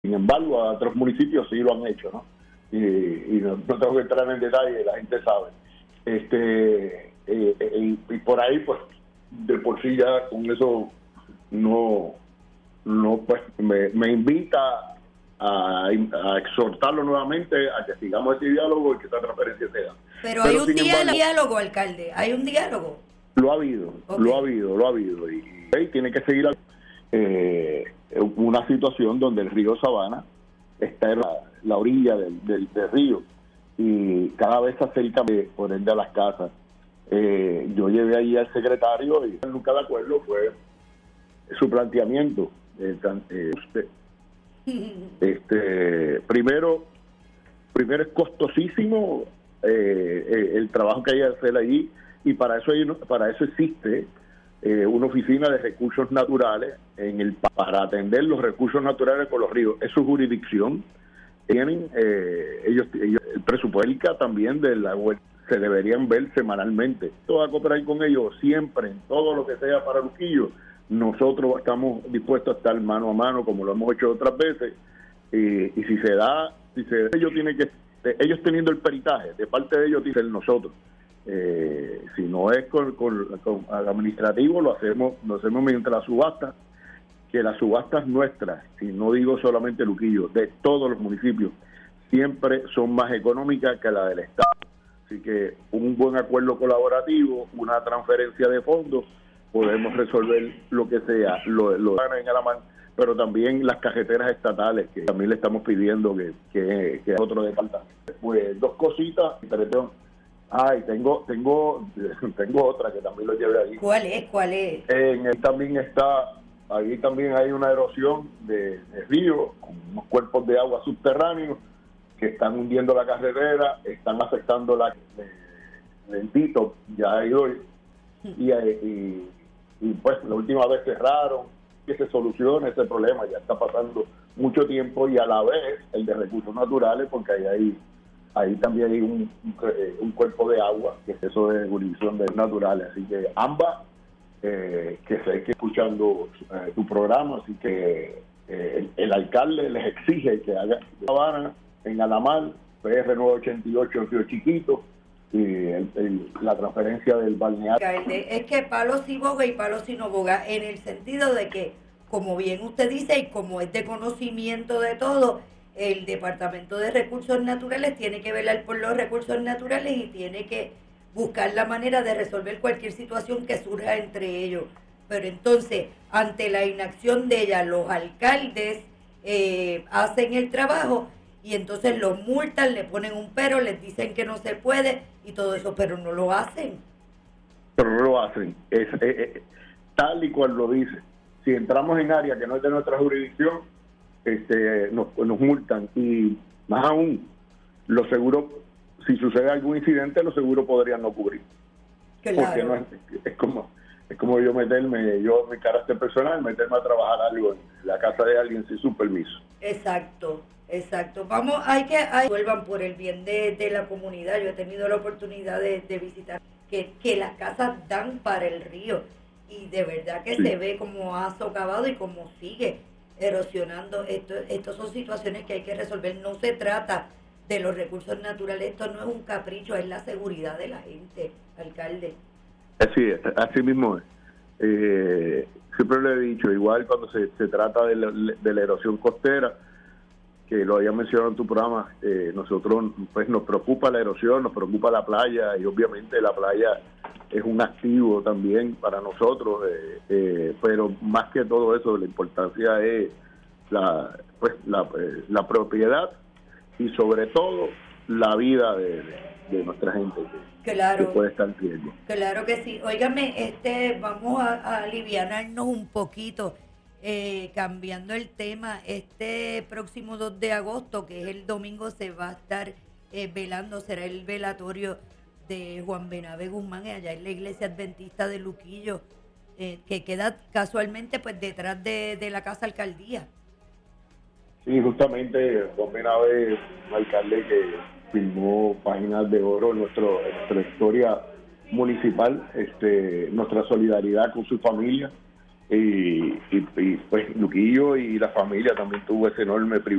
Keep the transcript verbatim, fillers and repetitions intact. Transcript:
Sin embargo, a otros municipios sí lo han hecho, ¿no? Y, y no, no tengo que entrar en detalle, la gente sabe. Este eh, eh, y por ahí, pues, de por sí ya con eso no, no pues me, me invita a, a exhortarlo nuevamente a que sigamos ese diálogo y que esa transferencia sea. Pero, Pero hay un diálogo, diálogo, alcalde, hay un diálogo. Lo ha habido, okay. lo ha habido, lo ha habido. Y, y tiene que seguir eh, una situación donde el río Sabana está en la, la orilla del, del, del río y cada vez se acerca por ende a las casas. Eh, yo llevé ahí al secretario y nunca de acuerdo fue su planteamiento. Eh, eh, este, primero, primero es costosísimo eh, eh, el trabajo que hay que hacer allí. Y para eso hay, para eso existe eh, una oficina de recursos naturales en el para atender los recursos naturales con los ríos. Es su jurisdicción. Tienen eh, ellos, ellos el presupuesto también de la web se deberían ver semanalmente. Todo a cooperar con ellos siempre en todo lo que sea para Luquillo. Nosotros estamos dispuestos a estar mano a mano como lo hemos hecho otras veces. Y, y si se da, si se ellos tienen que ellos teniendo el peritaje de parte de ellos dicen nosotros. Eh, si no es con, con, con administrativo, lo hacemos lo hacemos mediante la subasta, que las subastas nuestras, y no digo solamente Luquillo, de todos los municipios, siempre son más económicas que la del Estado. Así que un buen acuerdo colaborativo, una transferencia de fondos, podemos resolver lo que sea, lo, lo en Alamán, pero también las cajeteras estatales, que también le estamos pidiendo que, que, que otro departamento. Pues dos cositas, perdón. Ay, tengo tengo tengo otra que también lo llevé ahí. ¿Cuál es? ¿Cuál es? En el también está, ahí también hay una erosión de, de río, con unos cuerpos de agua subterráneos que están hundiendo la carretera, están afectando la lentito, ya hay hoy, y, y, y pues la última vez cerraron, que se solucione ese problema, ya está pasando mucho tiempo, y a la vez el de recursos naturales, porque ahí hay ahí también hay un, un, un cuerpo de agua, que es eso de jurisdicción de naturales, así que ambas, eh, que sé que escuchando eh, tu programa, así que eh, el, el alcalde les exige que haga Sabana en Alamar, P R nueve ochenta y ocho en Río Chiquito, y el, el, la transferencia del balneario. Es que palo sí boga y palo sí no boga, en el sentido de que, como bien usted dice, y como es de conocimiento de todo, el Departamento de Recursos Naturales tiene que velar por los recursos naturales y tiene que buscar la manera de resolver cualquier situación que surja entre ellos. Pero entonces, ante la inacción de ella, los alcaldes eh, hacen el trabajo y entonces los multan, le ponen un pero, les dicen que no se puede y todo eso, pero no lo hacen. Pero no lo hacen. Es, es, es, tal y cual lo dice. Si entramos en área que no es de nuestra jurisdicción, este nos, nos multan, y más aún los seguros, si sucede algún incidente, los seguros podrían no cubrir. Claro. Porque no es, es como es como yo meterme, yo mi carácter personal, meterme a trabajar algo en la casa de alguien sin su permiso. Exacto, exacto. Vamos, hay que hay, vuelvan por el bien de, de la comunidad. Yo he tenido la oportunidad de, de visitar que, que las casas dan para el río y de verdad que sí. Se ve como ha socavado y como sigue erosionando. Esto, esto son situaciones que hay que resolver. No se trata de los recursos naturales, esto no es un capricho, es la seguridad de la gente, alcalde. Así es, así mismo es. Eh, siempre le he dicho, igual cuando se, se trata de la, de la erosión costera, que lo había mencionado en tu programa, eh, nosotros pues nos preocupa la erosión, nos preocupa la playa, y obviamente la playa es un activo también para nosotros, eh, eh, pero más que todo eso, la importancia es la pues la, eh, la propiedad y sobre todo la vida de, de, de nuestra gente que, claro, que puede estar en riesgo. Claro que sí. Óigame, este, vamos a, a alivianarnos un poquito, eh, cambiando el tema. Este próximo dos de agosto, que es el domingo, se va a estar eh, velando, será el velatorio de Juan Benavé Guzmán, allá en la iglesia adventista de Luquillo, eh, que queda casualmente pues detrás de, de la casa alcaldía. Sí, justamente Juan Benavé, un alcalde que firmó páginas de oro en, nuestro, en nuestra historia municipal, este, nuestra solidaridad con su familia, y, y, y pues Luquillo y la familia también tuvo ese enorme privilegio